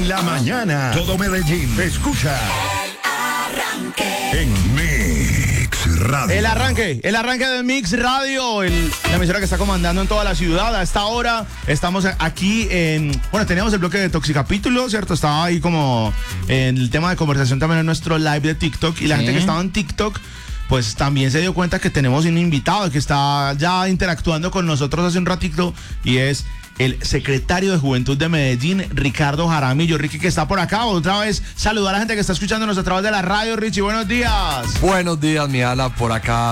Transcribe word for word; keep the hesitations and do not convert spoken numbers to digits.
En la mañana, todo Medellín escucha El Arranque en Mix Radio. El arranque, el arranque de Mix Radio, el, la emisora que está comandando en toda la ciudad. A esta hora estamos aquí en, bueno, teníamos el bloque de Toxicapítulo, ¿cierto? Estaba ahí como en el tema de conversación también en nuestro live de TikTok, y la Sí. gente que estaba en TikTok pues también se dio cuenta que tenemos un invitado que está ya interactuando con nosotros hace un ratito, y es el secretario de Juventud de Medellín, Ricardo Jaramillo. Ricky, que está por acá. Otra vez saludar a la gente que está escuchándonos a través de la radio. Richie, buenos días. Buenos días, mi Ala, por acá